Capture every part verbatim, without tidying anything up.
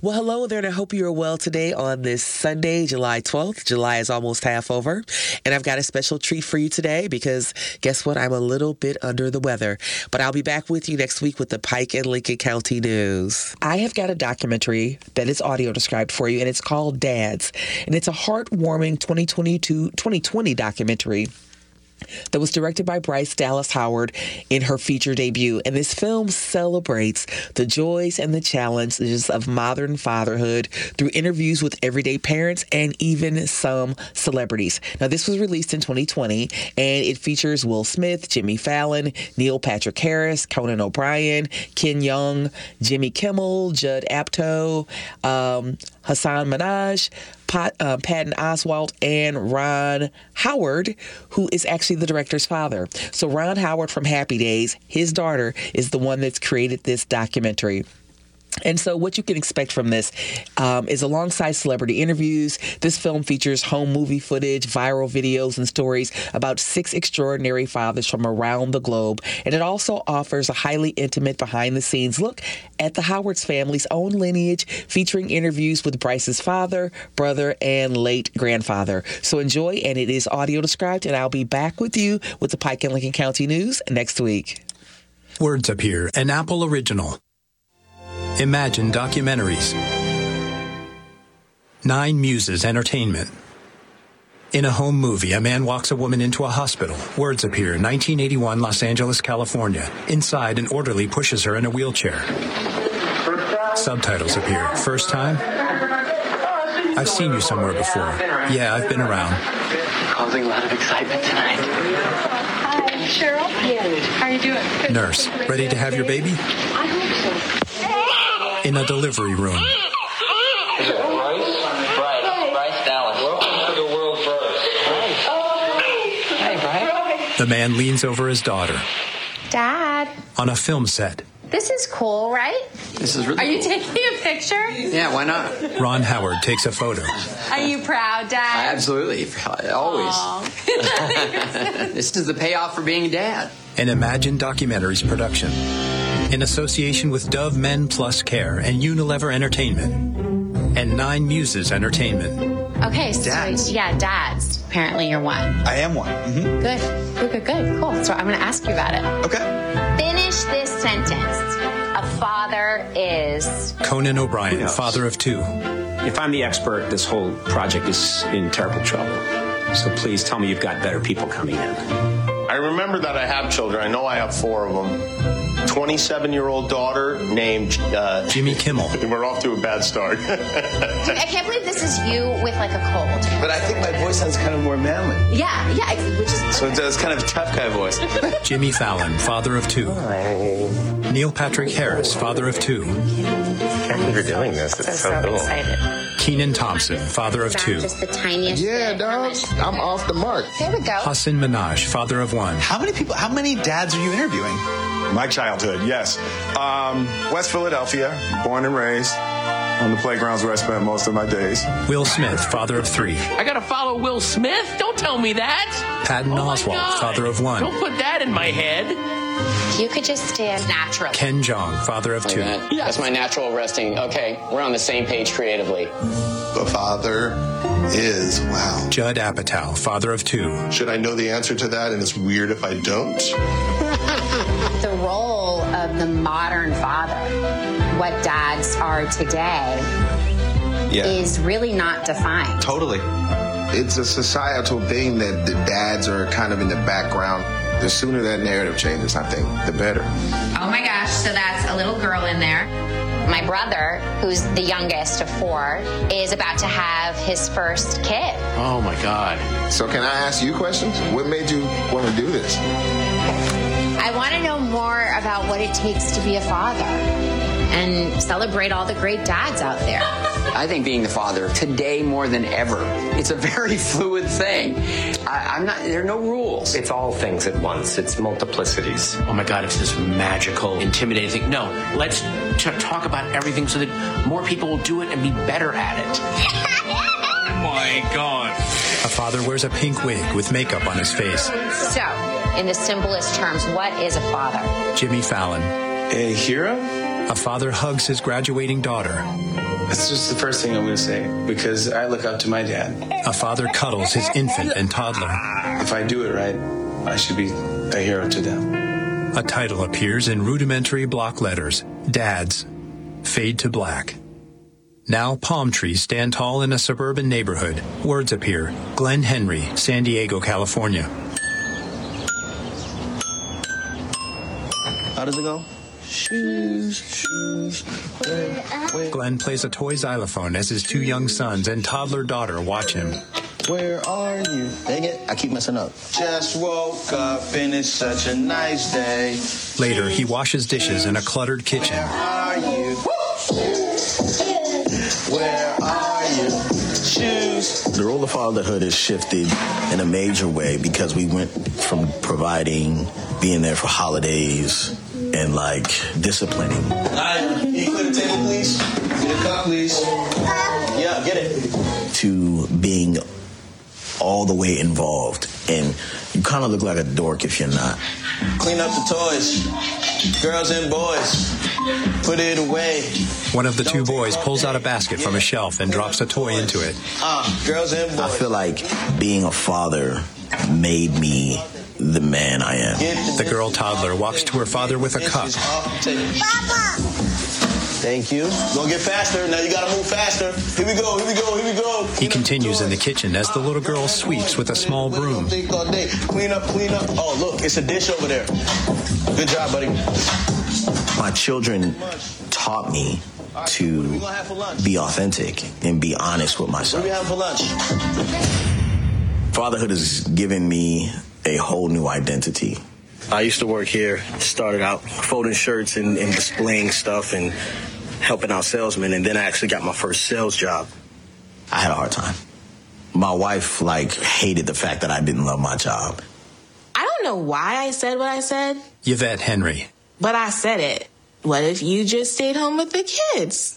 Well, hello there, and I hope you are well today on this Sunday, July twelfth. July is almost half over, and I've got a special treat for you today because guess what? I'm a little bit under the weather, but I'll be back with you next week with the Pike and Lincoln County News. I have got a documentary that is audio described for you, and it's called Dads, and it's a heartwarming twenty twenty-two, twenty twenty documentary that was directed by Bryce Dallas Howard in her feature debut. And this film celebrates the joys and the challenges of modern fatherhood through interviews with everyday parents and even some celebrities. Now, this was released in twenty twenty, and it features Will Smith, Jimmy Fallon, Neil Patrick Harris, Conan O'Brien, Ken Jeong, Jimmy Kimmel, Judd Apatow, um, Hasan Minhaj, Pat, uh, Patton Oswalt, and Ron Howard, who is actually the director's father. So Ron Howard from Happy Days, his daughter, is the one that's created this documentary. And so what you can expect from this um, is alongside celebrity interviews, this film features home movie footage, viral videos, and stories about six extraordinary fathers from around the globe. And it also offers a highly intimate behind-the-scenes look at the Howard's family's own lineage, featuring interviews with Bryce's father, brother, and late grandfather. So enjoy, and it is audio described, and I'll be back with you with the Pike and Lincoln County News next week. Words Appear, an Apple original. Imagine Documentaries. Nine Muses Entertainment. In a home movie, a man walks a woman into a hospital. Words Appear, nineteen eighty-one, Los Angeles, California. Inside, an orderly pushes her in a wheelchair. Subtitles appear. First time? I've seen you somewhere before. Yeah, I've been around. Causing a lot of excitement tonight. Hi, Cheryl. How are you doing? Good. Nurse, ready to have your baby? I hope so. In a delivery room. Is it Bryce? Bryce. Bryce Dallas. Welcome to the world first. Bryce. Oh. Hey, Bryce. The man leans over his daughter. Dad. On a film set. This is cool, right? This is really Are you cool. taking a picture? Yeah, why not? Ron Howard takes a photo. Are you proud, Dad? Absolutely. Always. This is the payoff for being a dad. An Imagine Documentaries production. In association with Dove Men Plus Care and Unilever Entertainment. And Nine Muses Entertainment. Okay, so Dads. yeah, dads. Apparently you're one. I am one. Mm-hmm. Good. Good, good, good. Cool. So I'm going to ask you about it. Okay. Finish this sentence. A father is... Conan Who O'Brien, knows? father of two. If I'm the expert, this whole project is in terrible trouble. So please tell me you've got better people coming in. I remember that I have children. I know I have four of them. twenty-seven-year-old daughter named... Uh, Jimmy Kimmel. We're off to a bad start. I can't believe this is you with like a cold. But I think my voice sounds kind of more manly. Yeah, yeah, ex- which is... So it does kind of a tough guy voice. Jimmy Fallon, father of two. Neil Patrick Harris, father of two. I can't believe you're doing this. It's so, so cool. excited. Keenan Thompson, father of two. Just the tiniest Yeah, bit. dog. I'm off the mark. There we go. Hasan Minhaj, father of one. How many people, how many dads are you interviewing? My childhood, yes. Um, West Philadelphia, born and raised. On the playgrounds where I spent most of my days. Will Smith, father of three. I gotta follow Will Smith? Don't tell me that. Patton Oh my Oswalt, God. father of one. Don't put that in my head. You could just stand naturally. Ken Jeong, father of two. That. That's my natural resting. Okay, we're on the same page creatively. The father is, wow. Judd Apatow, father of two. Should I know the answer to that, and it's weird if I don't? The role of the modern father, what dads are today, Yeah. is really not defined. Totally. It's a societal thing that the dads are kind of in the background. The sooner that narrative changes, I think, the better. Oh my gosh, so that's a little girl in there. My brother, who's the youngest of four, is about to have his first kid. Oh, my God. So can I ask you questions? What made you want to do this? I want to know more about what it takes to be a father and celebrate all the great dads out there. I think being the father today more than ever, it's a very fluid thing. I, I'm not. There are no rules. It's all things at once. It's multiplicities. Oh my God, it's this magical, intimidating thing. No, let's t- talk about everything so that more people will do it and be better at it. Oh my God. A father wears a pink wig with makeup on his face. So, in the simplest terms, what is a father? Jimmy Fallon. A hero? A father hugs his graduating daughter. That's just the first thing I'm going to say, because I look up to my dad. A father cuddles his infant and toddler. If I do it right, I should be a hero to them. A title appears in rudimentary block letters. Dads. Fade to black. Now palm trees stand tall in a suburban neighborhood. Words appear. Glenn Henry, San Diego, California. How does it go? Shoes, shoes, where, where? Glenn plays a toy xylophone as his two young sons and toddler daughter watch him. Where are you? Dang it, I keep messing up. Just woke up and it's such a nice day. Later, he washes dishes in a cluttered kitchen. Where are you? Where are you? Shoes. The role of fatherhood has shifted in a major way because we went from providing, being there for holidays, and like disciplining. All right, can you clear the table, please? Get a cup, please. Yeah, get it. To being all the way involved, and you kind of look like a dork if you're not. Clean up the toys, girls and boys. Put it away. One of the two boys pulls out a basket from a shelf and drops a toy into it. Uh, girls and boys. I feel like being a father made me the man I am. The girl toddler walks to her father with a cup. Papa! Thank you. Gonna get faster. Now you gotta move faster. Here we go, here we go, here we go. He continues in the kitchen as the little girl sweeps with a small broom. Clean up, clean up. Oh, look, it's a dish over there. Good job, buddy. My children taught me to be authentic and be honest with myself. What do we have for lunch? Fatherhood has given me a whole new identity. I used to work here, started out folding shirts and, and displaying stuff and helping out salesmen, and then I actually got my first sales job. I had a hard time. My wife, like, hated the fact that I didn't love my job. I don't know why I said what I said. Yvette Henry. But I said it. What if you just stayed home with the kids?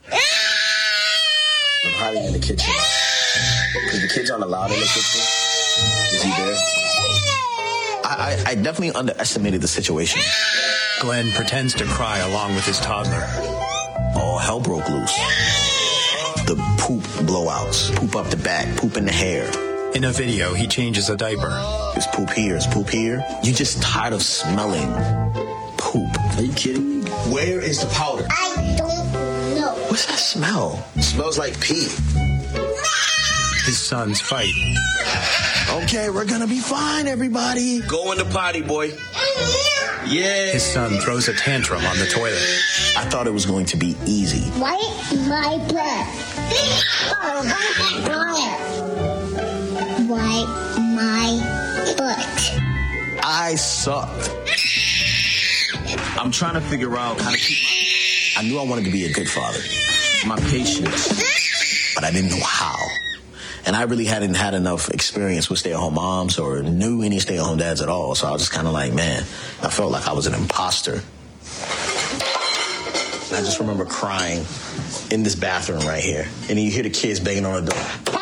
I'm hiding in the kitchen. Because the kids aren't allowed in the kitchen. Is he there? I, I, I definitely underestimated the situation. Glenn pretends to cry along with his toddler. All hell broke loose. The poop blowouts. Poop up the back, poop in the hair. In a video, he changes a diaper. There's poop here, there's poop here. You're just tired of smelling poop. Are you kidding me? Where is the powder? I don't know. What's that smell? It smells like pee. His sons fight. Okay, we're gonna be fine, everybody. Go in the potty, boy. Yeah. His son throws a tantrum on the toilet. I thought it was going to be easy. Wipe my butt. Wipe my butt. I sucked. I'm trying to figure out how to keep my... I knew I wanted to be a good father. My patience. But I didn't know how. And I really hadn't had enough experience with stay-at-home moms or knew any stay-at-home dads at all. So I was just kind of like, man, I felt like I was an imposter. And I just remember crying in this bathroom right here. And then you hear the kids banging on the door.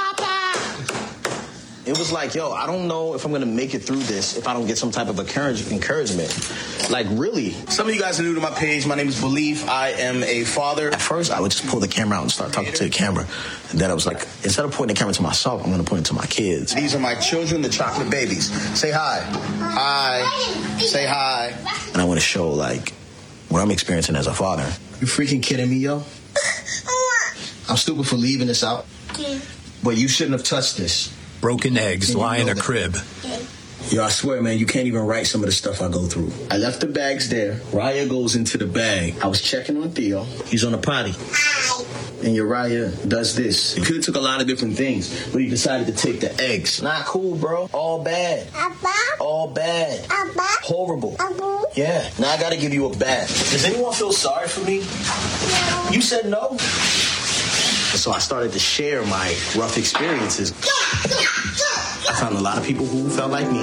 It was like, yo, I don't know if I'm going to make it through this if I don't get some type of encourage- encouragement. Like, really. Some of you guys are new to my page. My name is Belief. I am a father. At first, I would just pull the camera out and start talking to the camera. And then I was like, instead of pointing the camera to myself, I'm going to point it to my kids. These are my children, the chocolate babies. Say hi. Hi. Say hi. And I want to show, like, what I'm experiencing as a father. You freaking kidding me, yo? I'm stupid for leaving this out. But you shouldn't have touched this. Broken eggs lie in a crib. Yo, I swear, man, you can't even write some of the stuff I go through. I left the bags there. Raya goes into the bag. I was checking on Theo. He's on the potty. And Uriah does this. He could have took a lot of different things, but he decided to take the eggs. Not cool, bro. All bad. Abba? All bad. Abba? Horrible. Abba? Yeah. Now I gotta give you a bad. Does anyone feel sorry for me? No. You said no? So I started to share my rough experiences. I found a lot of people who felt like me.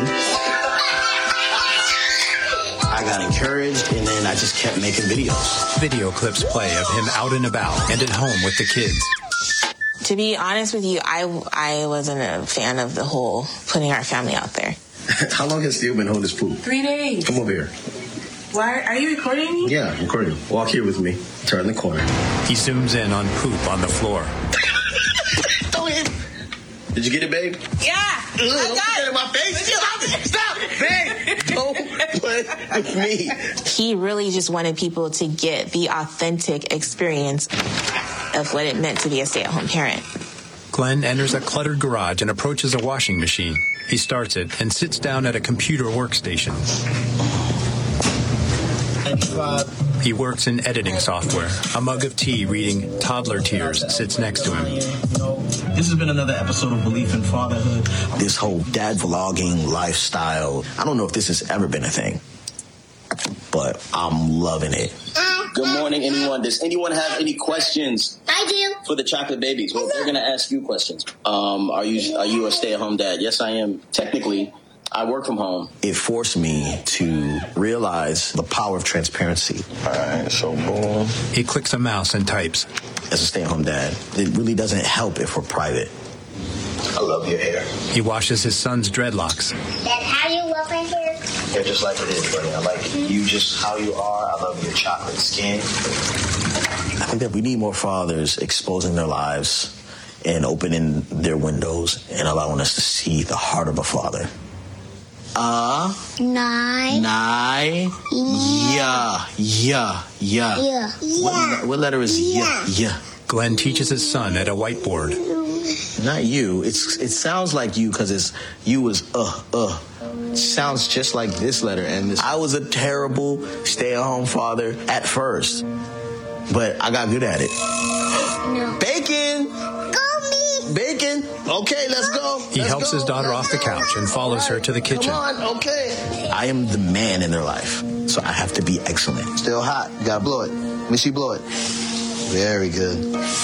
I got encouraged, and then I just kept making videos. Video clips play of him out and about and at home with the kids. To be honest with you, I, I wasn't a fan of the whole putting our family out there. How long has Theo been holding his poop? Three days. Come over here. Why are you recording me? Yeah, I'm recording. Walk here with me. Turn the corner. He zooms in on poop on the floor. Don't hit. Did you get it, babe? Yeah. Ugh, I don't got it in my face. Stop it. Stop it. Babe. Don't play with me. He really just wanted people to get the authentic experience of what it meant to be a stay-at-home parent. Glenn enters a cluttered garage and approaches a washing machine. He starts it and sits down at a computer workstation. He works in editing software. A mug of tea reading Toddler Tears sits next to him. This has been another episode of Belief in Fatherhood. This whole dad vlogging lifestyle, I don't know if this has ever been a thing, but I'm loving it. Good morning, anyone. Does anyone have any questions? I do. For the chocolate babies? Well, they're going to ask you questions. Um, are you are you a stay-at-home dad? Yes, I am. Technically, I work from home. It forced me to realize the power of transparency. All right, so boom. He clicks a mouse and types. As a stay-at-home dad, it really doesn't help if we're private. I love your hair. He washes his son's dreadlocks. Dad, how do you love my hair? Hair just like it is, buddy. I like you just how you are. I love your chocolate skin. I think that we need more fathers exposing their lives and opening their windows and allowing us to see the heart of a father. Uh. Nine. Nine. Yeah. Yeah. Yeah. Yeah. What, what letter is yeah? Yeah. Glenn teaches his son at a whiteboard. Not you. It's it sounds like you because it's you is uh uh. It sounds just like this letter. And this. I was a terrible stay-at-home father at first, but I got good at it. No. Bacon. Go me. Bacon. Okay, let's go. He let's helps go. his daughter let's off the go. couch and follows right. her to the kitchen. Come on, okay. I am the man in their life, so I have to be excellent. Still hot. You gotta blow it. Let me see you blow it. Very good.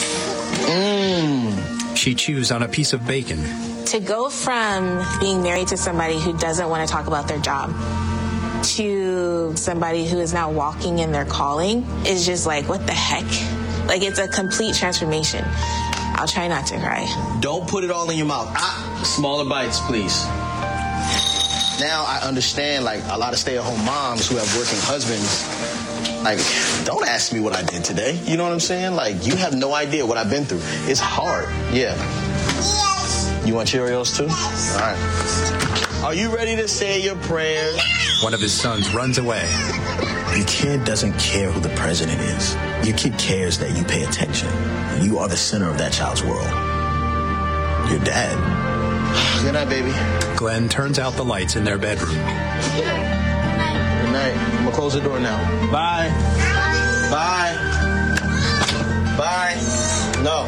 Mmm. She chews on a piece of bacon. To go from being married to somebody who doesn't want to talk about their job to somebody who is now walking in their calling is just like, what the heck? Like, it's a complete transformation. I'll try not to cry. Don't put it all in your mouth. Ah, smaller bites, please. Now I understand, like, a lot of stay-at-home moms who have working husbands, like, don't ask me what I did today. You know what I'm saying? Like, you have no idea what I've been through. It's hard. Yeah. Yes. You want Cheerios, too? Yes. All right. Are you ready to say your prayers? One of his sons runs away. Your kid doesn't care who the president is. Your kid cares that you pay attention. You are the center of that child's world. Your dad. Good night, baby. Glenn turns out the lights in their bedroom. Good night. I'm gonna close the door now. Bye. Bye. Bye. No.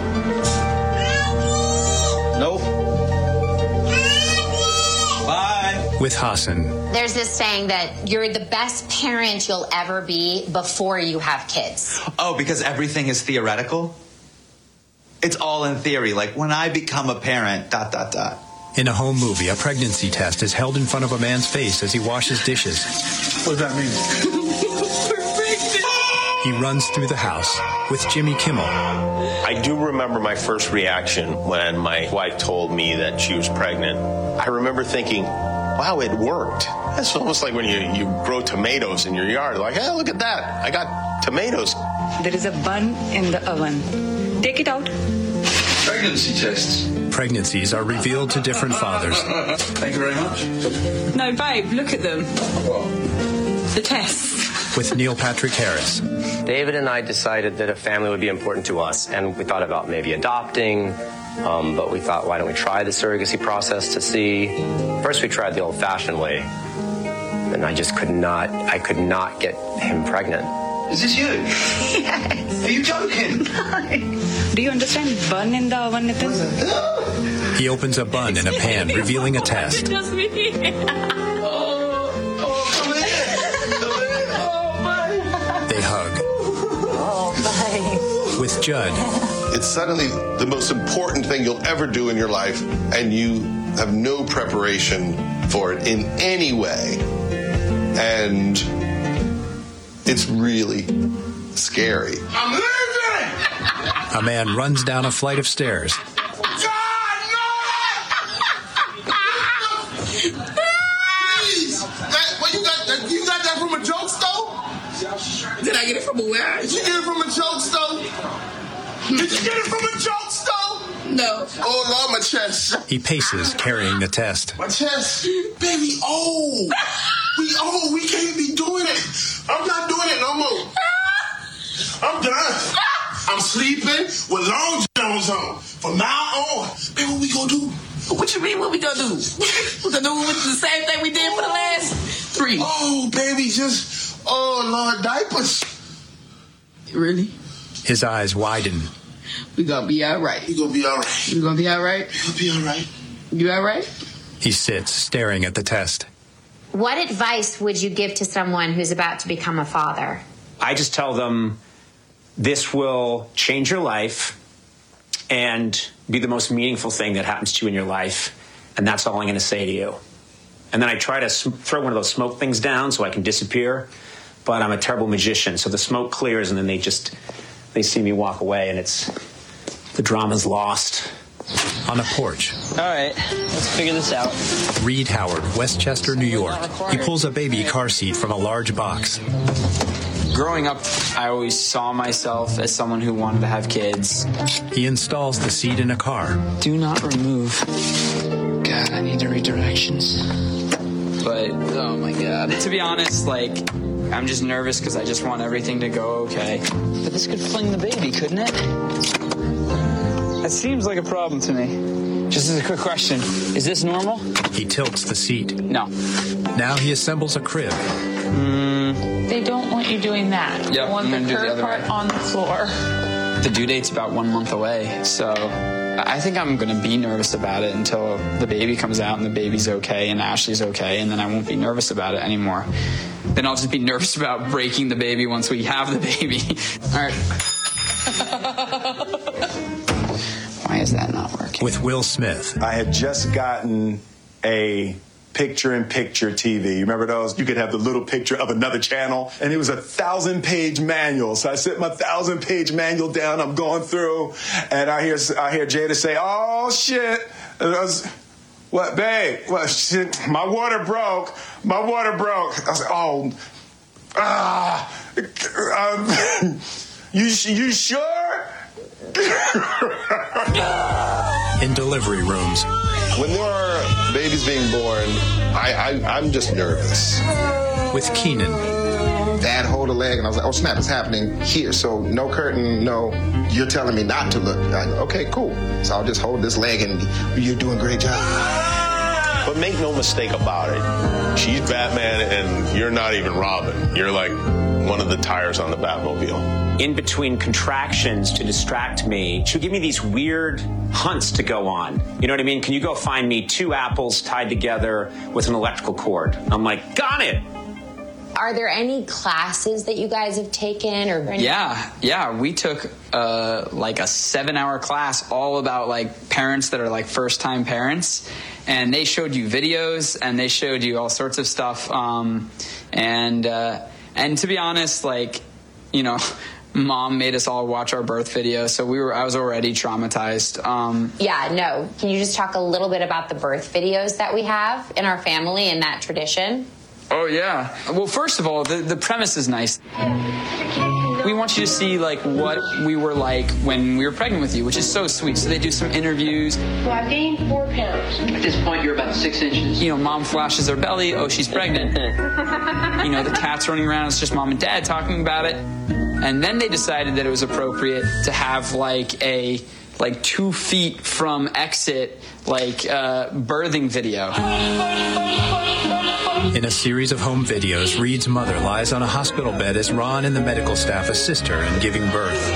Nope. Bye. With Hassan. There's this saying that you're the best parent you'll ever be before you have kids. Oh, because everything is theoretical? It's all in theory. Like, when I become a parent, dot, dot, dot. In a home movie, a pregnancy test is held in front of a man's face as he washes dishes. What does that mean? He runs through the house with Jimmy Kimmel. I do remember my first reaction when my wife told me that she was pregnant. I remember thinking, wow, it worked. It's almost like when you, you grow tomatoes in your yard. Like, hey, look at that. I got tomatoes. There is a bun in the oven. Take it out. Pregnancy tests. Pregnancies are revealed to different fathers. Thank you very much. No, babe, look at them. The tests. With Neil Patrick Harris. David and I decided that a family would be important to us, and we thought about maybe adopting, um, but we thought, why don't we try the surrogacy process to see? First, we tried the old-fashioned way, and I just could not, I could not get him pregnant. Is this you? Yes. Are you joking? No. Do you understand bun in the oven, Nitin? He opens a bun in a pan, revealing a test. Just me. They hug. Oh, bye. With Judd. It's suddenly the most important thing you'll ever do in your life, and you have no preparation for it in any way. And it's really scary. I'm leaving! A man runs down a flight of stairs. Please! That, well, you got that, you got that from a joke store? uncomfortable, man. Did you get it from a joke stove? Did you get it from a joke stove? No. Oh, Lord, my chest. He paces, carrying the test. My chest. Baby, oh. We oh, we can't be doing it. I'm not doing it no more. I'm done. I'm sleeping with long johns on. From now on, baby, what we gonna do? What you mean, what we gonna do? We gonna do the same thing we did for the last three. Oh, baby, just, oh, Lord, diapers. Really? His eyes widen. We gonna be all right. We gonna be all right. You gonna be all right? We'll be all right. You all right? He sits, staring at the test. What advice would you give to someone who's about to become a father? I just tell them this will change your life and be the most meaningful thing that happens to you in your life. And that's all I'm going to say to you. And then I try to sm- throw one of those smoke things down so I can disappear. But I'm a terrible magician. So the smoke clears and then they just, they see me walk away and it's, the drama's lost. On a porch. All right, let's figure this out. Reed Howard, Westchester, New York. He pulls a baby car seat from a large box. Growing up, I always saw myself as someone who wanted to have kids. He installs the seat in a car. Do not remove. God, I need the redirections. But, oh my God. To be honest, like, I'm just nervous because I just want everything to go okay. But this could fling the baby, couldn't it? That seems like a problem to me. Just as a quick question, is this normal? He tilts the seat. No. Now he assembles a crib. Mm. They don't want you doing that. Yep, They want I'm the gonna do the curb other part way. on the floor. The due date's about one month away, so I think I'm going to be nervous about it until the baby comes out and the baby's okay and Ashley's okay, and then I won't be nervous about it anymore. Then I'll just be nervous about breaking the baby once we have the baby. All right. Why is that not working? With Will Smith. I had just gotten a picture-in-picture T V. You remember those? You could have the little picture of another channel, and it was a thousand-page manual. So I set my thousand-page manual down. I'm going through, and I hear I hear Jada say, "Oh shit!" And I was, "What, babe? What shit? My water broke. My water broke." I was like, "Oh, ah, um, you you sure?" In delivery rooms. When there are babies being born, I, I, I'm just nervous. With Keenan. Dad hold a leg, and I was like, oh, snap, it's happening here. So no curtain, no, you're telling me not to look. Like, okay, cool. So I'll just hold this leg, and you're doing a great job. But make no mistake about it. She's Batman, and you're not even Robin. You're like one of the tires on the Batmobile. In between contractions to distract me, she'll give me these weird hunts to go on. You know what I mean? Can you go find me two apples tied together with an electrical cord? I'm like, got it. Are there any classes that you guys have taken or any- Yeah, yeah. We took uh, like a seven-hour class all about like parents that are like first-time parents, and they showed you videos and they showed you all sorts of stuff. Um, and uh, and to be honest, like, you know, Mom made us all watch our birth video, so we were. I was already traumatized. Um, Yeah, no. Can you just talk a little bit about the birth videos that we have in our family and that tradition? Oh, yeah. Well, first of all, the, the premise is nice. We want you to see, like, what we were like when we were pregnant with you, which is so sweet. So they do some interviews. So I've gained four pounds. At this point, you're about six inches. You know, Mom flashes her belly. Oh, she's pregnant. You know, the cat's running around. It's just Mom and Dad talking about it. And then they decided that it was appropriate to have, like, a, like, two feet from exit, like, uh, birthing video. In a series of home videos, Reed's mother lies on a hospital bed as Ron and the medical staff assist her in giving birth.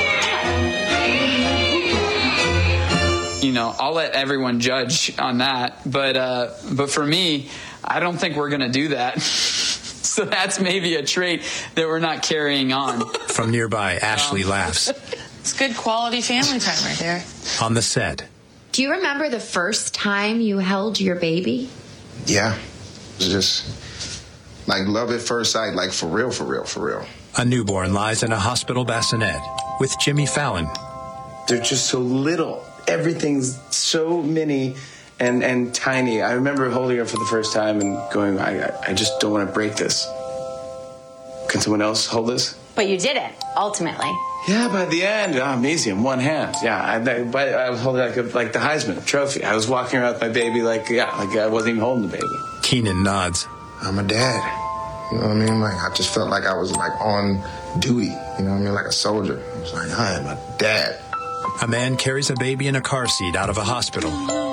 You know, I'll let everyone judge on that, but uh, but for me, I don't think we're going to do that. So that's maybe a trait that we're not carrying on. From nearby, Ashley laughs. It's good quality family time right there. On the set. Do you remember the first time you held your baby? Yeah. It was just like love at first sight, like for real, for real, for real. A newborn lies in a hospital bassinet with Jimmy Fallon. They're just so little. Everything's so mini and, and tiny. I remember holding her for the first time and going, I, I just don't want to break this. Can someone else hold this? But you did it, ultimately. Yeah, by the end, oh, I'm easy in one hand. Yeah, I, I, I was holding like, a, like the Heisman Trophy. I was walking around with my baby like, yeah, like I wasn't even holding the baby. Keenan nods. I'm a dad. You know what I mean? Like, I just felt like I was like on duty. You know what I mean? Like a soldier. I was like, I am a dad. A man carries a baby in a car seat out of a hospital.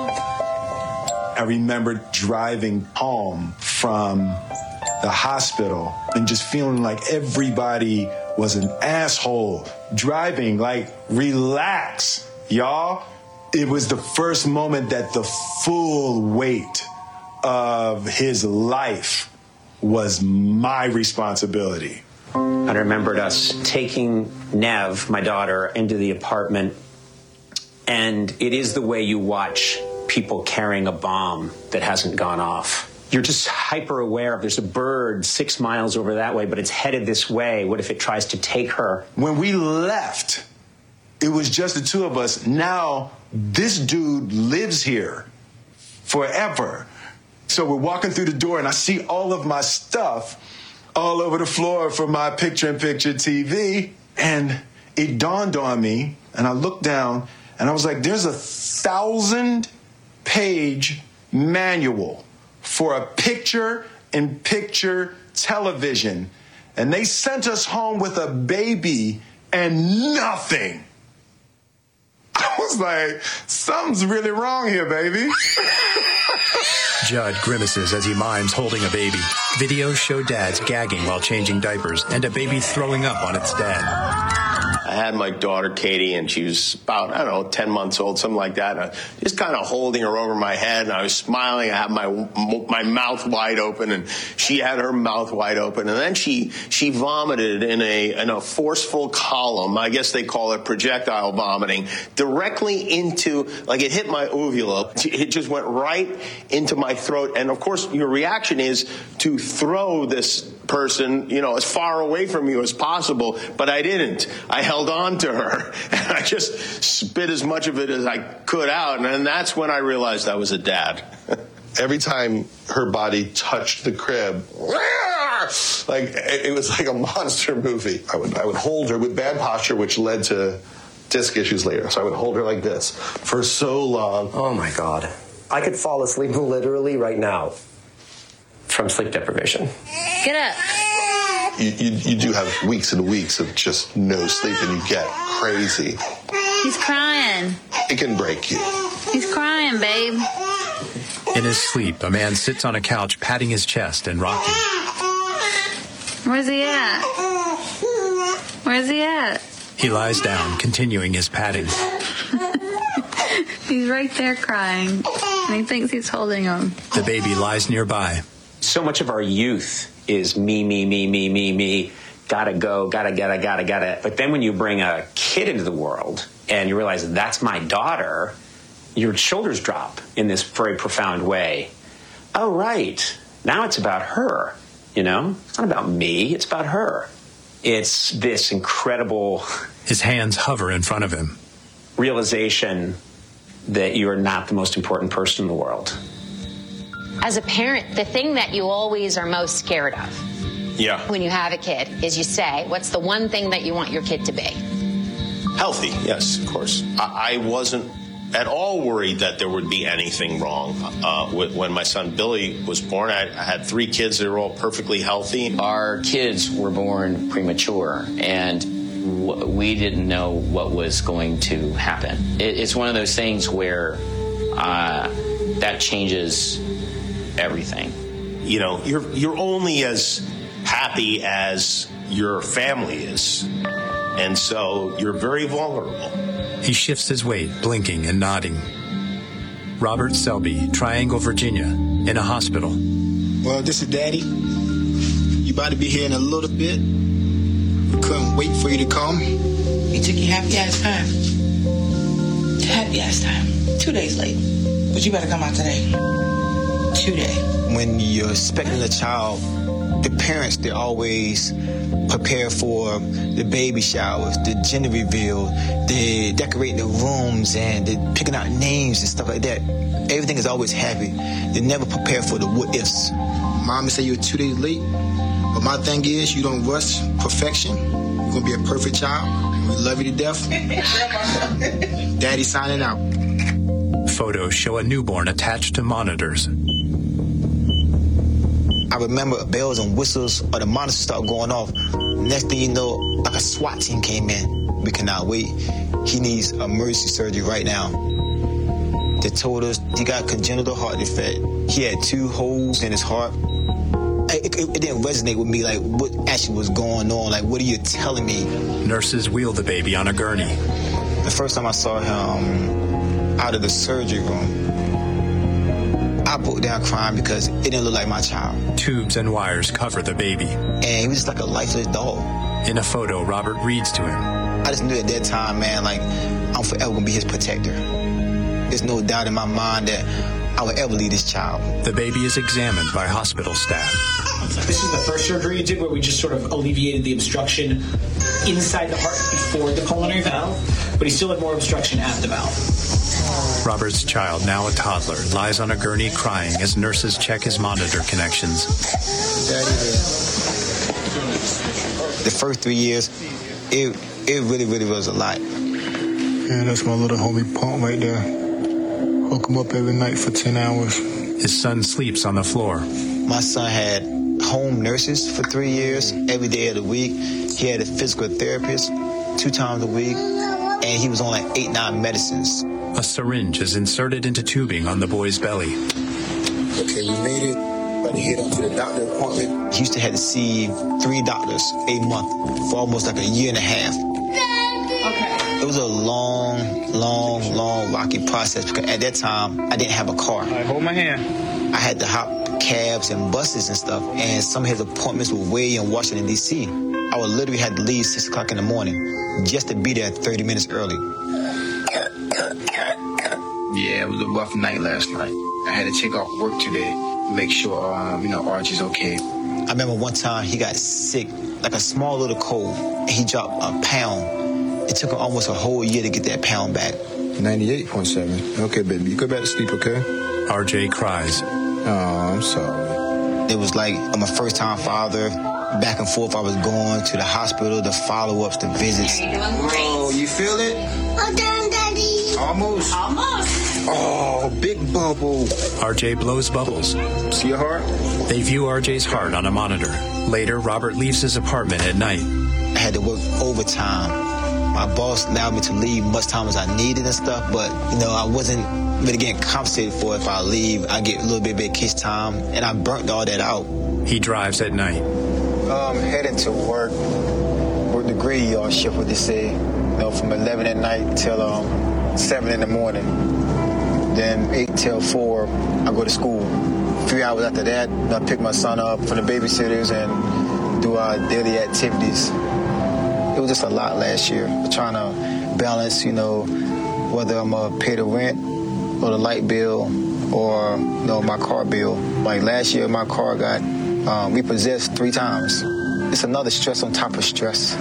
I remember driving home from the hospital and just feeling like everybody was an asshole. Driving, like, relax, y'all. It was the first moment that the full weight of his life was my responsibility. I remembered us taking Nev, my daughter, into the apartment, and it is the way you watch people carrying a bomb that hasn't gone off. You're just hyper aware of there's a bird six miles over that way, but it's headed this way. What if it tries to take her? When we left, it was just the two of us. Now, this dude lives here forever. So we're walking through the door, and I see all of my stuff all over the floor for my picture-in-picture T V. And it dawned on me, and I looked down, and I was like, there's a thousand-page manual for a picture-in-picture television. And they sent us home with a baby and nothing. I was like, something's really wrong here, baby. Judd grimaces as he mimes holding a baby. Videos show dads gagging while changing diapers and a baby throwing up on its dad. I had my daughter, Katie, and she was about, I don't know, ten months old, something like that. And I just kind of holding her over my head, and I was smiling. I had my my mouth wide open, and she had her mouth wide open. And then she she vomited in a in a forceful column. I guess they call it projectile vomiting, directly into, like it hit my uvula. It just went right into my throat. And, of course, your reaction is to throw this person, you know, as far away from you as possible, but I didn't. I held on to her, and I just spit as much of it as I could out, and then that's when I realized I was a dad. Every time her body touched the crib, like it was like a monster movie. I would I would hold her with bad posture, which led to disc issues later. So I would hold her like this for so long. Oh my God. I could fall asleep literally right now from sleep deprivation. Get up. You, you, you do have weeks and weeks of just no sleep, and you get crazy. He's crying. It can break you. He's crying, babe. In his sleep, a man sits on a couch patting his chest and rocking. Where's he at? Where's he at? He lies down, continuing his patting. He's right there crying, and he thinks he's holding him. The baby lies nearby. So much of our youth is me, me, me, me, me, me. Gotta go, gotta, gotta, gotta, gotta. But then when you bring a kid into the world and you realize that's my daughter, your shoulders drop in this very profound way. Oh, right. Now it's about her, you know? It's not about me, it's about her. It's this incredible... His hands hover in front of him. Realization that you are not the most important person in the world. As a parent, the thing that you always are most scared of Yeah. when you have a kid is you say, what's the one thing that you want your kid to be? Healthy, yes, of course. I, I wasn't at all worried that there would be anything wrong. Uh, when my son Billy was born, I, I had three kids that were all perfectly healthy. Our kids were born premature, and w- we didn't know what was going to happen. It, it's one of those things where uh, that changes everything. You know, you're you're only as happy as your family is, and so you're very vulnerable. He shifts his weight, blinking and nodding. Robert Selby, Triangle, Virginia, in a hospital. Well, this is Daddy. You about to be here in a little bit. We couldn't wait for you to come. You took your happy ass time. Happy ass time. Two days late. But you better come out today. Today. When you're expecting a child, the parents, they always prepare for the baby showers, the gender reveal, the decorating the rooms, and the picking out names and stuff like that. Everything is always happy. They never prepare for the what ifs. Mama said you were two days late, but my thing is you don't rush perfection. You're gonna be a perfect child. We love you to death. Daddy signing out. Photos show a newborn attached to monitors. I remember bells and whistles or the monitors start going off. Next thing you know, like a SWAT team came in. We cannot wait. He needs emergency surgery right now. They told us he got congenital heart defect. He had two holes in his heart. It, it, it didn't resonate with me, like what actually was going on. Like, what are you telling me? Nurses wheel the baby on a gurney. The first time I saw him out of the surgery room, I broke down crying because it didn't look like my child. Tubes and wires cover the baby. And he was just like a lifeless dog. In a photo, Robert reads to him. I just knew at that time, man, like, I'm forever gonna be his protector. There's no doubt in my mind that I would ever leave this child. The baby is examined by hospital staff. This is the first surgery you did where we just sort of alleviated the obstruction inside the heart before the pulmonary valve, but he still had more obstruction at the valve. Robert's child, now a toddler, lies on a gurney crying as nurses check his monitor connections. The first three years, it it really, really was a lot. Yeah, that's my little homie Pump right there. Hook him up every night for ten hours. His son sleeps on the floor. My son had home nurses for three years, every day of the week. He had a physical therapist two times a week, and he was on like eight, nine medicines. A syringe is inserted into tubing on the boy's belly. Okay, we made it. But he hit up to the doctor appointment. He used to have to see three doctors a month for almost like a year and a half. Okay. It was a long, long, long, rocky process because at that time, I didn't have a car. All right, hold my hand. I had to hop cabs and buses and stuff, and some of his appointments were way in Washington, D C I would literally have to leave six o'clock in the morning just to be there thirty minutes early. Yeah, it was a rough night last night. I had to take off work today. Make sure, um, you know, Archie's okay. I remember one time he got sick, like a small little cold, and he dropped a pound. It took him almost a whole year to get that pound back. ninety-eight point seven. Okay, baby, you go back to sleep, okay? R J cries. Oh, I'm sorry. It was like I'm a first-time father. Back and forth, I was going to the hospital, the follow-ups, the visits. Oh, you feel it? Well done, Daddy. Almost. Almost. Oh, big bubble. R J blows bubbles. See your heart? They view R J's heart on a monitor. Later, Robert leaves his apartment at night. I had to work overtime. My boss allowed me to leave much time as I needed and stuff, but, you know, I wasn't really getting compensated for it. If I leave, I get a little bit of vacation time, and I burnt all that out. He drives at night. I'm heading to work. Work the graveyard shift, what they say. You know, from eleven at night till um, seven in the morning. Then eight till four, I go to school. Three hours after that, I pick my son up from the babysitters and do our daily activities. It was just a lot last year. Trying to balance, you know, whether I'm going to pay the rent or the light bill or, you know, my car bill. Like last year, my car got um, repossessed three times. It's another stress on top of stress.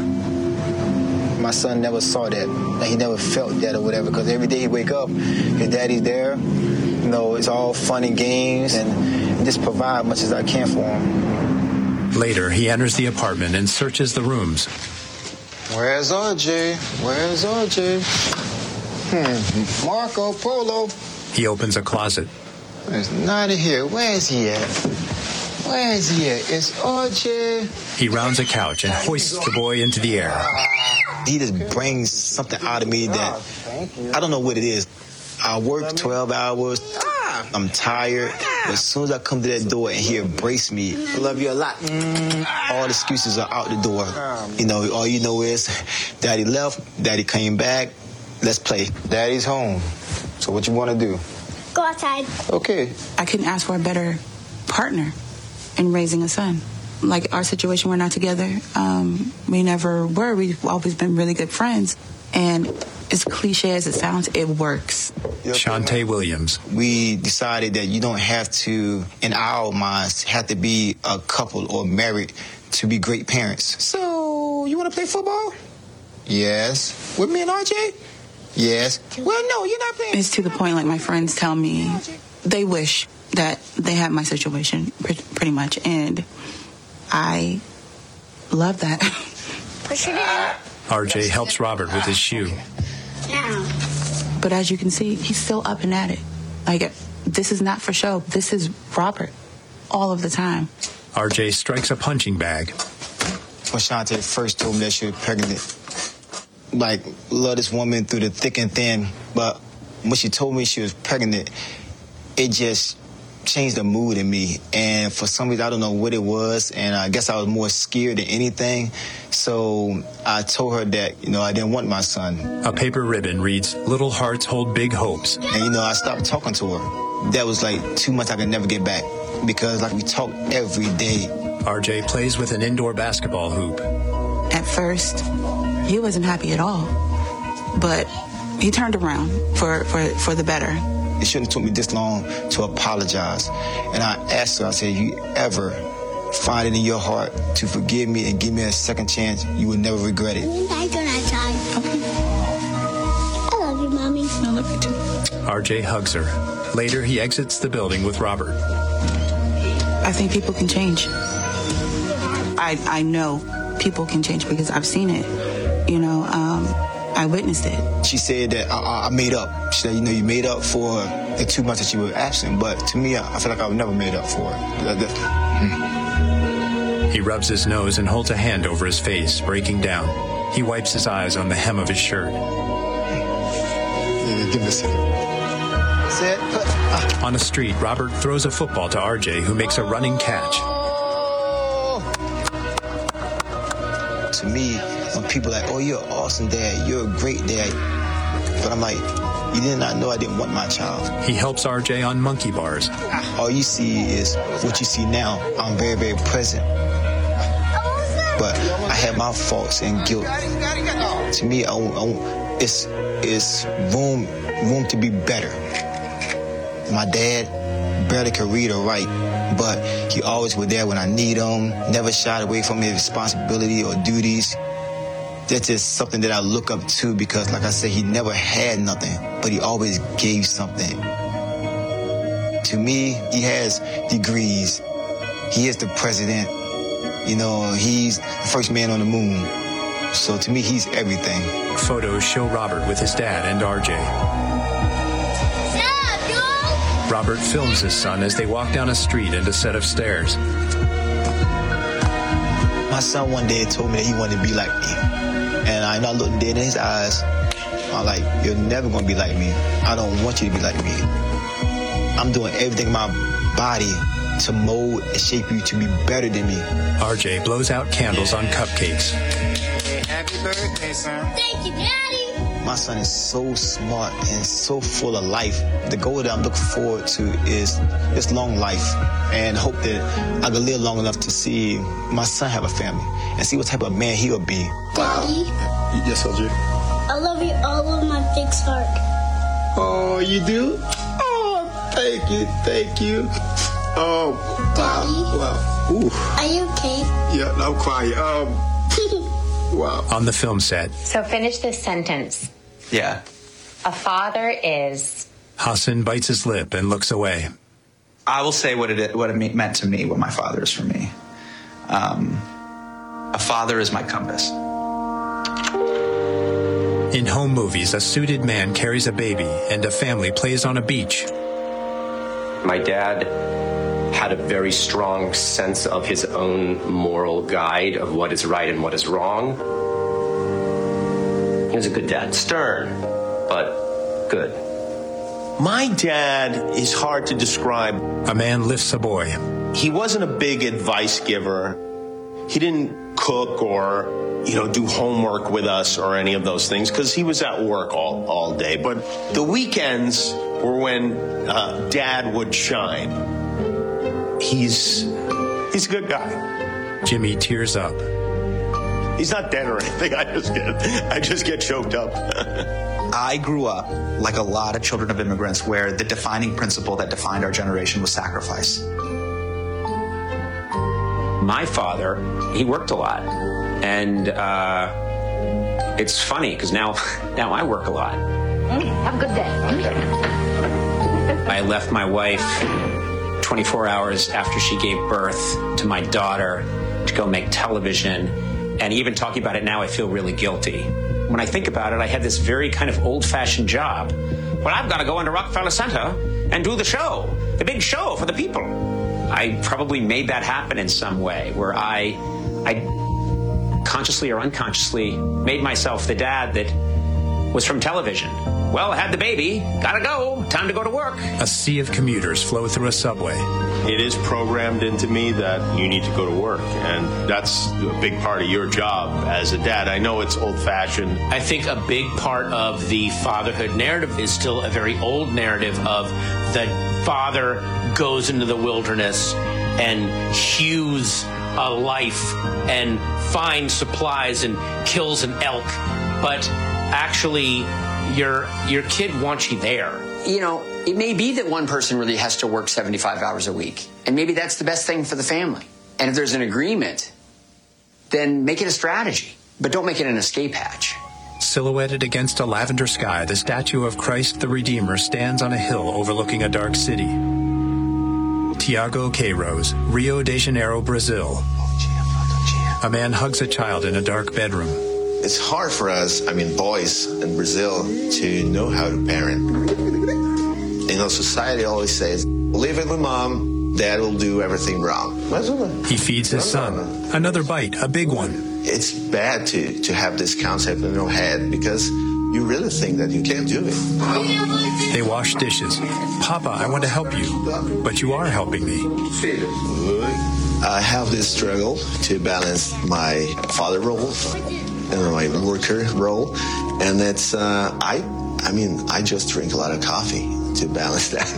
My son never saw that. He never felt that or whatever, because every day he wake up, his daddy's there. You know, it's all fun and games, and just provide much as I can for him. Later, he enters the apartment and searches the rooms. Where's R J? Where's R J? Hmm, Marco Polo. He opens a closet. It's not in here. Where is he at? Where is he at? It's R J. He rounds a couch and hoists the boy into the air. He just brings something out of me that I don't know what it is. I work twelve hours. I'm tired. But as soon as I come to that door and he embrace me, I love you a lot. Mm, all the excuses are out the door. You know, all you know is Daddy left, Daddy came back. Let's play. Daddy's home. So what you want to do? Go outside. Okay. I couldn't ask for a better partner in raising a son. Like our situation, we're not together. Um, we never were. We've always been really good friends. And as cliche as it sounds, it works. Shantae Williams. We decided that you don't have to, in our minds, have to be a couple or married to be great parents. So, you want to play football? Yes. With me and R J? Yes. Well, no, you're not playing. It's to the point, like my friends tell me, they wish that they had my situation, pretty much. And I love that. Push it in. R J helps Robert with his shoe. Now. But as you can see, he's still up and at it. Like, this is not for show. This is Robert all of the time. R J strikes a punching bag. When Shantae first told me that she was pregnant, like, love this woman through the thick and thin, but when she told me she was pregnant, it just changed the mood in me. And for some reason, I don't know what it was, and I guess I was more scared than anything. So I told her that, you know, I didn't want my son. A paper ribbon reads, "Little hearts hold big hopes." And, you know, I stopped talking to her. That was like two months I could never get back because, like, we talk every day. R J plays with an indoor basketball hoop. At first, he wasn't happy at all. But he turned around for, for, for the better. It shouldn't have took me this long to apologize. And I asked her, I said, you ever find it in your heart to forgive me and give me a second chance, you will never regret it. I don't have time. Okay. I love you, Mommy. I love you too. R J hugs her. Later, he exits the building with Robert. I think people can change. I I know people can change because I've seen it. You know, um, I witnessed it. She said that I, I made up. She said, you know, you made up for the two months that you were absent. But to me, I, I feel like I've never made up for it. He rubs his nose and holds a hand over his face, breaking down. He wipes his eyes on the hem of his shirt. Yeah, give me a second. Sit. Uh. On a street, Robert throws a football to R J, who makes a running catch. To me, when people are like, oh, you're an awesome dad, you're a great dad. But I'm like, you did not know I didn't want my child. He helps R J on monkey bars. All you see is what you see now. I'm very, very present. But I have my faults and guilt. To me, I, I, it's, it's room, room to be better. My dad barely could read or write, but he always was there when I need him, never shied away from his responsibility or duties. That's just something that I look up to because, like I said, he never had nothing, but he always gave something. To me, he has degrees. He is the president. You know, he's the first man on the moon. So to me, he's everything. Photos show Robert with his dad and R J. Robert films his son as they walk down a street and a set of stairs. My son one day told me that he wanted to be like me. And I not looking dead in his eyes. I'm like, you're never going to be like me. I don't want you to be like me. I'm doing everything in my body to mold and shape you to be better than me. R J blows out candles on cupcakes. Hey, happy birthday, son. Thank you, Daddy. My son is so smart and so full of life. The goal that I'm looking forward to is this long life and hope that I can live long enough to see my son have a family and see what type of man he'll be. Daddy. Yes, L J. I love you all of my big heart. Oh, you do? Oh, thank you, thank you. Oh, Daddy. wow. Ooh. Are you okay? Yeah, I'm quiet. Um, wow. On the film set. So finish this sentence. Yeah. A father is... Hassan bites his lip and looks away. I will say what it what it meant to me, what my father is for me. Um, a father is my compass. In home movies, a suited man carries a baby and a family plays on a beach. My dad had a very strong sense of his own moral guide of what is right and what is wrong. He was a good dad. Stern, but good. My dad is hard to describe. A man lifts a boy. He wasn't a big advice giver. He didn't cook or, you know, do homework with us or any of those things because he was at work all, all day. But the weekends were when uh, Dad would shine. He's he's a good guy. Jimmy tears up. He's not dead or anything. I just get I just get choked up. I grew up like a lot of children of immigrants where the defining principle that defined our generation was sacrifice. My father, he worked a lot. And uh, it's funny because now, now I work a lot. Mm, have a good day. I left my wife twenty-four hours after she gave birth to my daughter to go make television. And even talking about it now, I feel really guilty. When I think about it, I had this very kind of old-fashioned job. Well, I've got to go into Rockefeller Center and do the show, the big show for the people. I probably made that happen in some way, where I, I consciously or unconsciously made myself the dad that was from television. Well, I had the baby, gotta go, time to go to work. A sea of commuters flow through a subway. It is programmed into me that you need to go to work, and that's a big part of your job as a dad. I know it's old-fashioned. I think a big part of the fatherhood narrative is still a very old narrative of the father goes into the wilderness and hews a life and finds supplies and kills an elk, but actually your your kid wants you there. You know, it may be that one person really has to work seventy-five hours a week, and maybe that's the best thing for the family. And if there's an agreement, then make it a strategy, but don't make it an escape hatch. Silhouetted against a lavender sky, the statue of Christ the Redeemer stands on a hill overlooking a dark city. Tiago Queiroz, Rio de Janeiro, Brazil. A man hugs a child in a dark bedroom. It's hard for us, I mean, boys in Brazil, to know how to parent. You know, society always says, leave it with mom, dad will do everything wrong. He feeds his son. Another bite, a big one. It's bad to, to have this concept in your head because you really think that you can't do it. They wash dishes. Papa, I want to help you, but you are helping me. I have this struggle to balance my father role and my worker role, and it's uh, I I mean I just drink a lot of coffee to balance that.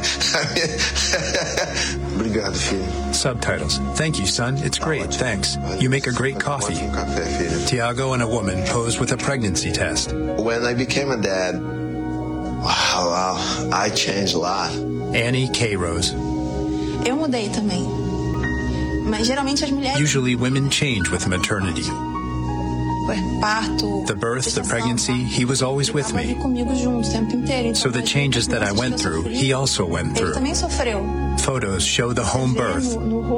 Obrigado, filho. Subtitles. Thank you, son. It's great. Thanks. You make a great coffee. Tiago and a woman pose with a pregnancy test. When I became a dad, wow, wow, I changed a lot. Annie Queiroz. Eu mudei também. Mas geralmente as mulheres. Usually women change with maternity. Parto, the birth, the pregnancy, he was always with me. So the changes that I went through, he also went through. Photos show the home birth.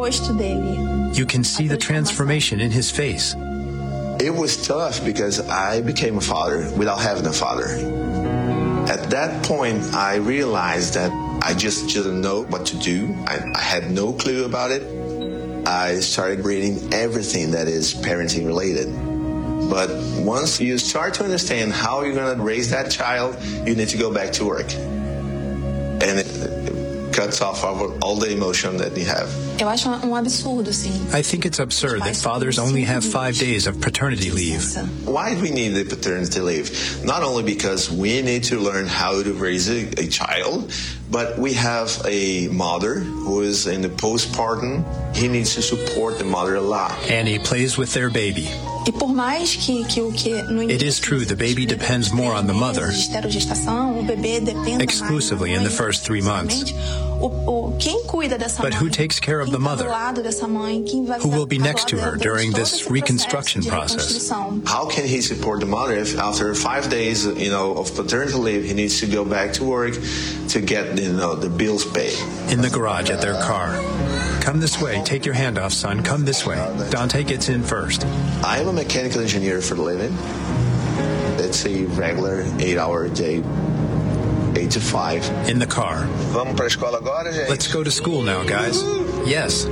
You can see the transformation in his face. It was tough because I became a father without having a father. At that point, I realized that I just didn't know what to do. I, I had no clue about it. I started reading everything that is parenting related. But once you start to understand how you're going to raise that child, you need to go back to work. And it cuts off all the emotion that you have. Eu acho um absurdo, sim. I think it's absurd that fathers only have five days of paternity leave. Why do we need the paternity leave? Not only because we need to learn how to raise a, a child, but we have a mother who is in the postpartum. He needs to support the mother a lot. Annie plays with their baby. E por mais que, que o que no It is true the baby depends more on the mother, exclusively in the first three months. But who takes care of the mother? Who will be next to her during this reconstruction process? How can he support the mother if after five days, you know, of paternity leave, he needs to go back to work to get, you know, the bills paid? In the garage at their car. Come this way. Take your hand off, son. Come this way. Dante gets in first. I am a mechanical engineer for a living. It's a regular eight-hour day, eight to five. In the car. Vamos pra escola agora, gente? Let's go to school now, guys. Yes.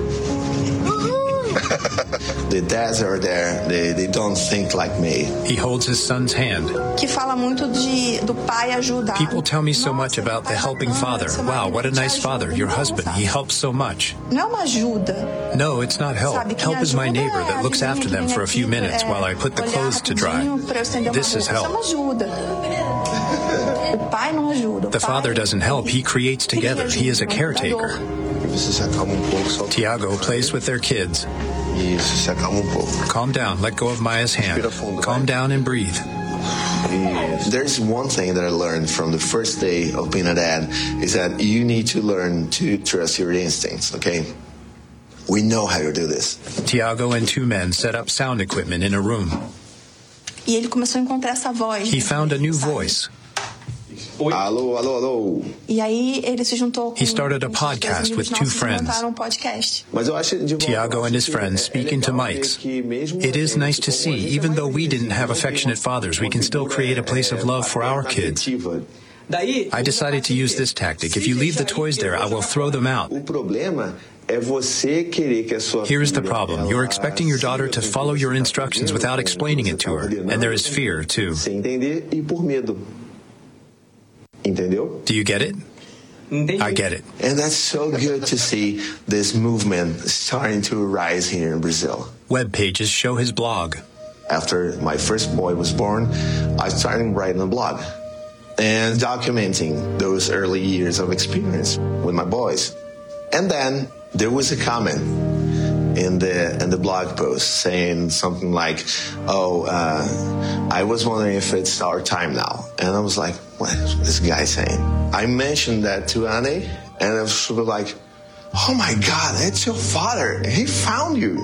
The dads are there. They, they don't think like me. He holds his son's hand. Que fala muito de do pai ajudar. People tell me so much about the helping father. Wow, what a nice father. Your husband, he helps so much. Não é uma ajuda. No, it's not help. Help is my neighbor that looks after them for a few minutes while I put the clothes to dry. This is help. The father doesn't help. He creates together. He is a caretaker. Tiago plays with their kids. Calm down. Let go of Maya's hand. Calm down and breathe. There's one thing that I learned from the first day of being a dad is that you need to learn to trust your instincts, okay? We know how to do this. Tiago and two men set up sound equipment in a room. E ele começou a encontrar essa voz. He found a new voice. Alô, alô, alô. E aí ele se juntou com He started a podcast with two friends. montaram um podcast. Mas eu acho de volta, Tiago and his friends speak into mics. It is nice to see, even though we didn't have affectionate fathers, we can still create a place of love for our kids. I decided to use this tactic. If you leave the toys there, I will throw them out. Here is the problem. You're expecting your daughter to follow your instructions without explaining it to her. And there is fear, too. Do you get it? I get it. And that's so good to see this movement starting to rise here in Brazil. Web pages show his blog. After my first boy was born, I started writing a blog and documenting those early years of experience with my boys. And then there was a comment in the in the blog post saying something like, oh, uh, I was wondering if it's our time now. And I was like, what is this guy saying? I mentioned that to Annie, and I was sort of like, oh my God, it's your father. He found you.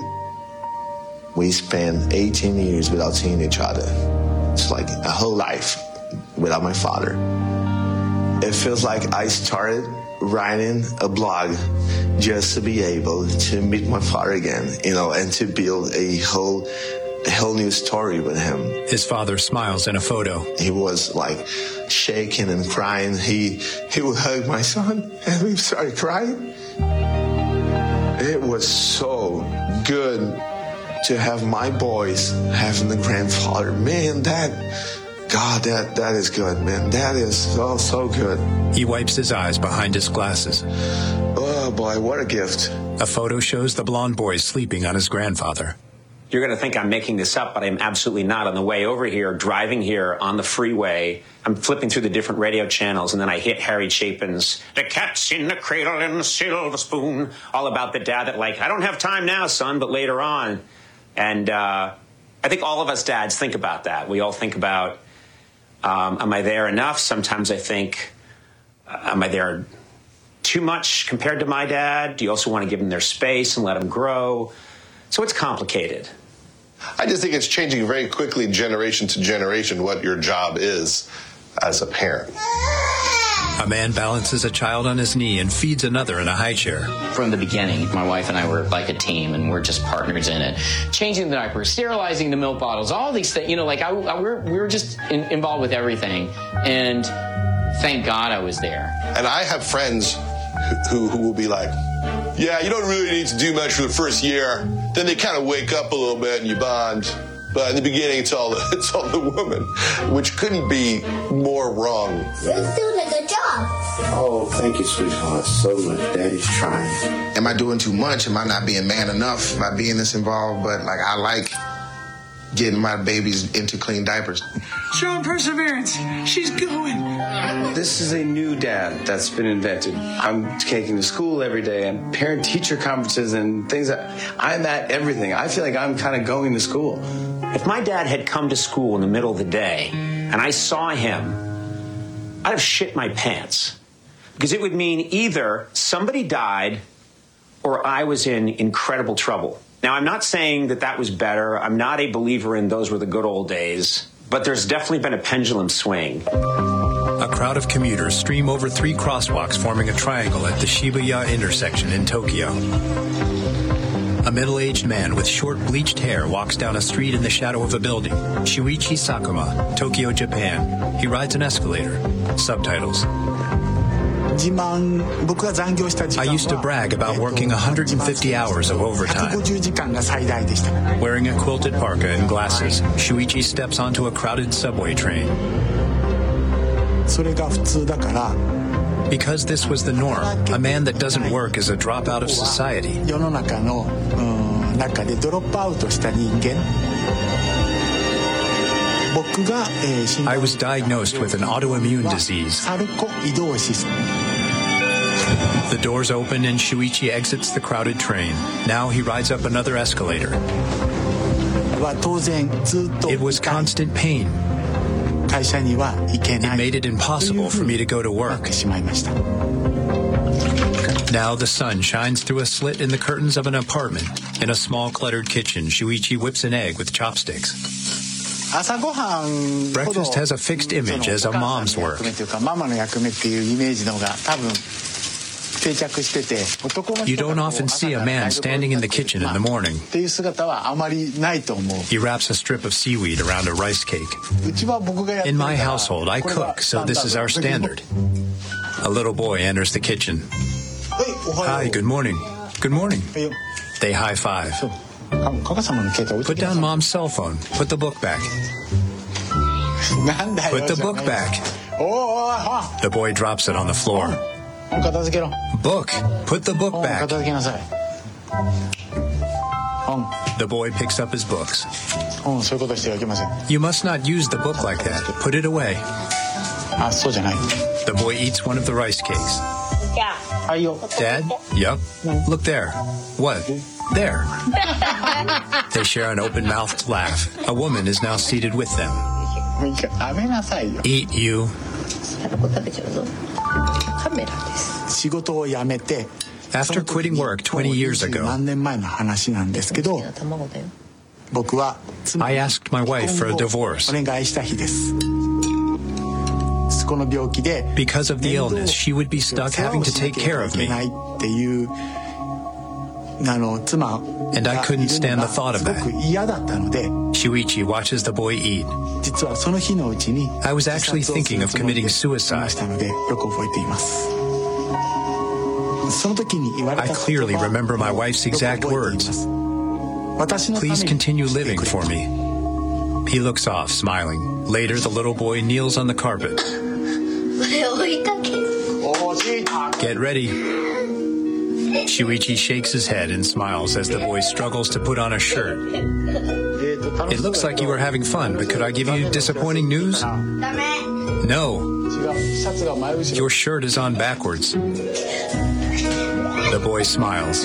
We spent eighteen years without seeing each other. It's like a whole life without my father. It feels like I started writing a blog just to be able to meet my father again, you know, and to build a whole a whole new story with him. His father smiles in a photo. He was like shaking and crying. He he would hug my son and we started crying. It was so good to have my boys having a grandfather. Man, that God, that that is good, man. That is so, so good. He wipes his eyes behind his glasses. Oh, boy, what a gift. A photo shows the blonde boy sleeping on his grandfather. You're going to think I'm making this up, but I'm absolutely not. On the way over here, driving here on the freeway, I'm flipping through the different radio channels, and then I hit Harry Chapin's The Cat's in the Cradle and the Silver Spoon, all about the dad that, like, I don't have time now, son, but later on. And uh, I think all of us dads think about that. We all think about, um, am I there enough? Sometimes I think, uh, am I there too much compared to my dad? Do you also want to give them their space and let them grow? So it's complicated. I just think it's changing very quickly, generation to generation, what your job is as a parent. A man balances a child on his knee and feeds another in a high chair. From the beginning, my wife and I were like a team, and we're just partners in it. Changing the diapers, sterilizing the milk bottles, all these things. You know, like I, I we're, we were just in, involved with everything. And thank God I was there. And I have friends who, who will be like, yeah, you don't really need to do much for the first year. Then they kind of wake up a little bit and you bond. But in the beginning, it's all it's all the woman, which couldn't be more wrong. You're doing a good job. Oh, thank you, sweetheart, so much. Daddy's trying. Am I doing too much? Am I not being man enough? Am I being this involved? But, like, I like getting my babies into clean diapers. Show perseverance. She's going. This is a new dad that's been invented. I'm taking to school every day and parent-teacher conferences and things. That I'm at everything. I feel like I'm kind of going to school. If my dad had come to school in the middle of the day and I saw him, I'd have shit my pants. Because it would mean either somebody died or I was in incredible trouble. Now, I'm not saying that that was better. I'm not a believer in those were the good old days. But there's definitely been a pendulum swing. A crowd of commuters stream over three crosswalks forming a triangle at the Shibuya intersection in Tokyo. A middle-aged man with short bleached hair walks down a street in the shadow of a building. Shuichi Sakuma, Tokyo, Japan. He rides an escalator. Subtitles. I used to brag about working one hundred fifty hours of overtime. Wearing a quilted parka and glasses, Shuichi steps onto a crowded subway train. Because this was the norm, a man that doesn't work is a dropout of society. I was diagnosed with an autoimmune disease. The doors open and Shuichi exits the crowded train. Now he rides up another escalator. It was constant pain. It made it impossible for me to go to work. Now the sun shines through a slit in the curtains of an apartment. In a small cluttered kitchen, Shuichi whips an egg with chopsticks. Breakfast has a fixed image as a mom's work. You don't often see a man standing in the kitchen in the morning. He wraps a strip of seaweed around a rice cake. In my household, I cook, so this is our standard. A little boy enters the kitchen. Hi, good morning. Good morning. They high five. Put down mom's cell phone. Put the book back. Put the book back. The boy drops it on the floor. Book. Put the book back. The boy picks up his books. You must not use the book like that. Put it away. The boy eats one of the rice cakes. Dad? Yup. Look there. What? There. They share an open-mouthed laugh. A woman is now seated with them. Eat, you. After quitting work twenty years ago, I asked my wife for a divorce. Because of the illness, she would be stuck having to take care of me. And I couldn't stand the thought of that. Shuichi watches the boy eat. I was actually thinking of committing suicide. I clearly remember my wife's exact words. Please continue living for me. He looks off, smiling. Later, the little boy kneels on the carpet. Get ready. Shuichi shakes his head and smiles as the boy struggles to put on a shirt. It looks like you are having fun, but could I give you disappointing news? No. Your shirt is on backwards. The boy smiles.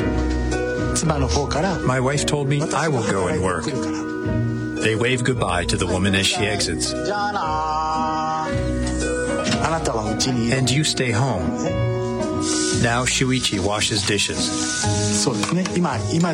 My wife told me I will go and work. They wave goodbye to the woman as she exits. And you stay home. Now Shuichi washes dishes.